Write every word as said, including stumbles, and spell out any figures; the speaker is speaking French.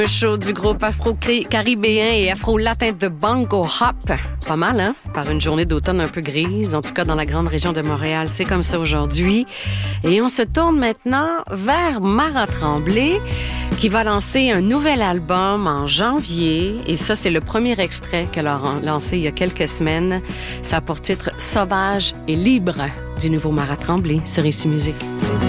Un show du groupe afro-caribéen et afro-latin de Bongo Hop. Pas mal, hein? Par une journée d'automne un peu grise, en tout cas dans la grande région de Montréal. C'est comme ça aujourd'hui. Et on se tourne maintenant vers Mara Tremblay, qui va lancer un nouvel album en janvier. Et ça, c'est le premier extrait qu'elle a lancé il y a quelques semaines. Ça a pour titre « Sauvage et libre » du nouveau Mara Tremblay sur Ici Musique.